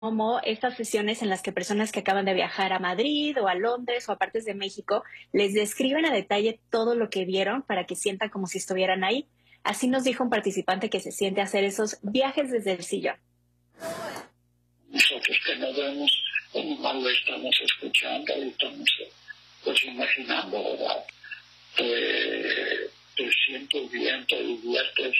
Como estas sesiones en las que personas que acaban de viajar a Madrid o a Londres o a partes de México les describen a detalle todo lo que vieron para que sientan como si estuvieran ahí. Así nos dijo un participante que se siente hacer esos viajes desde el sillón. Nosotros que no vemos, como lo estamos escuchando y estamos pues imaginando, ¿verdad? Te sientes bien, te diviertes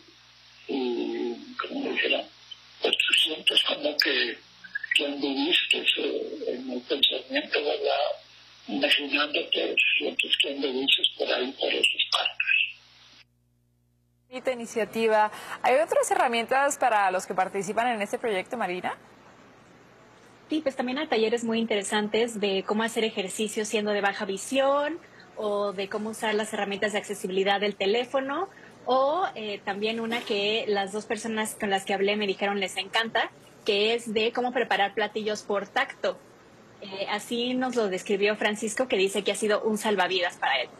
y como dijeron, pues tú sientes como que anduviste en el pensamiento, ¿verdad? Imaginándote, sientes que anduviste por ahí, por esas partes. Bonita iniciativa. ¿Hay otras herramientas para los que participan en este proyecto, Marina? Sí, pues también hay talleres muy interesantes de cómo hacer ejercicio siendo de baja visión o de cómo usar las herramientas de accesibilidad del teléfono o también una que las dos personas con las que hablé me dijeron les encanta, que es de cómo preparar platillos por tacto. Así nos lo describió Francisco, que dice que ha sido un salvavidas para él.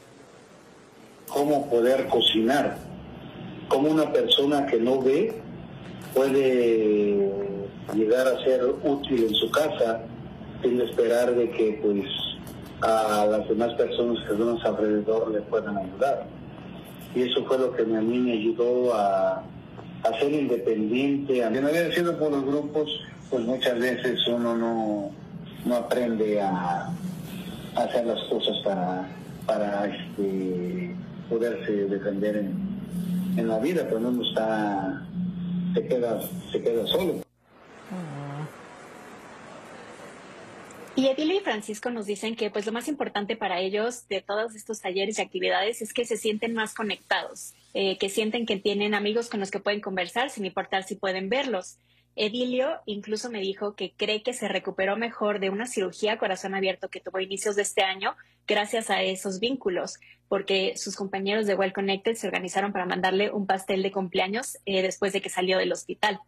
Cómo poder cocinar, cómo una persona que no ve puede llegar a ser útil en su casa sin esperar de que pues a las demás personas que están a su alrededor le puedan ayudar. Y eso fue lo que a mí me ayudó a ser independiente. Aunque no había sido por los grupos, pues muchas veces uno no aprende a hacer las cosas para poderse defender en la vida, pero uno se queda solo. Y Edilio y Francisco nos dicen que pues lo más importante para ellos de todos estos talleres y actividades es que se sienten más conectados, que sienten que tienen amigos con los que pueden conversar sin importar si pueden verlos. Edilio incluso me dijo que cree que se recuperó mejor de una cirugía a corazón abierto que tuvo a inicios de este año gracias a esos vínculos, porque sus compañeros de Well Connected se organizaron para mandarle un pastel de cumpleaños después de que salió del hospital.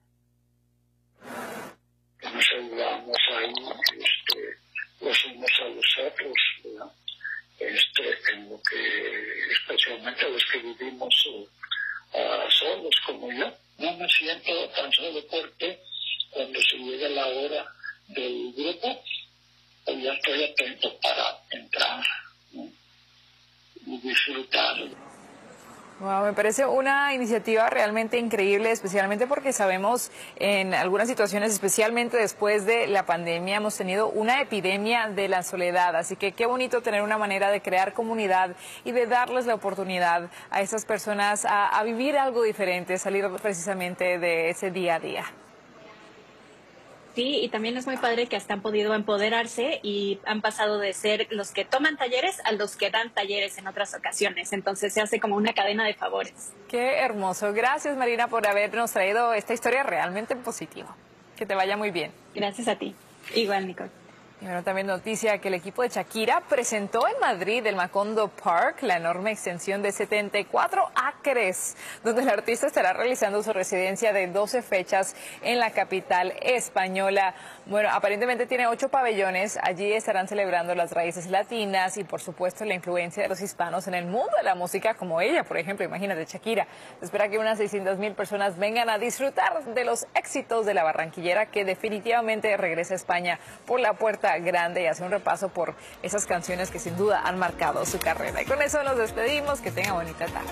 Nos ayudamos ahí, los unos a los otros, ¿verdad? En lo que, especialmente los que vivimos solos como yo. No me siento tan solo porque cuando se llega la hora del grupo, pues ya estoy atento para entrar, ¿no? Y disfrutar. Wow, me parece una iniciativa realmente increíble, especialmente porque sabemos en algunas situaciones, especialmente después de la pandemia, hemos tenido una epidemia de la soledad. Así que qué bonito tener una manera de crear comunidad y de darles la oportunidad a esas personas a vivir algo diferente, salir precisamente de ese día a día. Sí, y también es muy padre que hasta han podido empoderarse y han pasado de ser los que toman talleres a los que dan talleres en otras ocasiones. Entonces se hace como una cadena de favores. Qué hermoso. Gracias, Marina, por habernos traído esta historia realmente positiva. Que te vaya muy bien. Gracias a ti. Igual, Nicole. Y bueno, también noticia que el equipo de Shakira presentó en Madrid el Macondo Park, la enorme extensión de 74 acres, donde el artista estará realizando su residencia de 12 fechas en la capital española. Bueno, aparentemente tiene 8 pabellones, allí estarán celebrando las raíces latinas y por supuesto la influencia de los hispanos en el mundo de la música, como ella, por ejemplo, imagínate, Shakira. Se espera que unas 600,000 personas vengan a disfrutar de los éxitos de la barranquillera, que definitivamente regresa a España por la puerta grande y hace un repaso por esas canciones que sin duda han marcado su carrera. Y con eso nos despedimos, que tenga bonita tarde.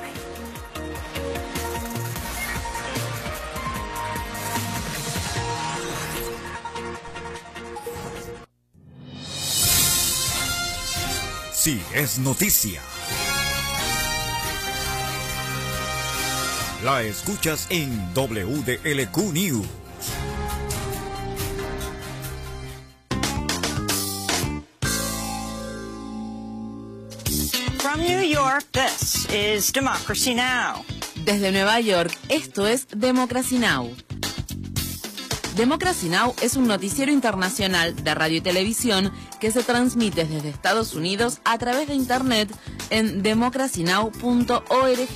Sí, es noticia. La escuchas en WDLQ News. From New York, this is Democracy Now! Desde Nueva York, esto es Democracy Now! Democracy Now! Es un noticiero internacional de radio y televisión que se transmite desde Estados Unidos a través de Internet en democracynow.org.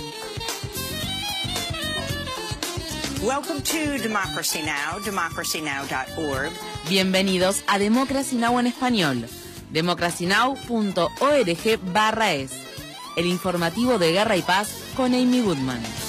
Welcome to Democracy Now!, democracynow.org. Bienvenidos a Democracy Now! En español. democracynow.org/es. El informativo de Guerra y Paz con Amy Goodman.